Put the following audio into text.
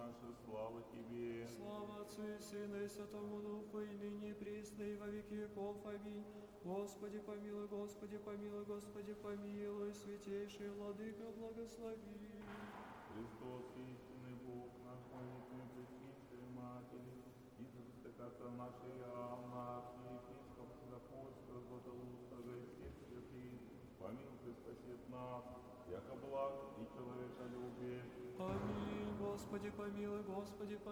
наши, слава Тебе. Слава Отцу и Сыну и Святому Духу, и ныне и присно, и во веки веков. Аминь. Господи помилуй, Господи помилуй, Господи помилуй, святейший Владыка, благослови. Христос, истинный Бог, наш молитвы Пречистой Матери, и застыкаться нашей Иоанна, архиепископ Запольского, Златоустого и всех святых, помилуй, спасет нас, яко благ и человеколюбие. Аминь. Господи помилуй, Господи помилуй.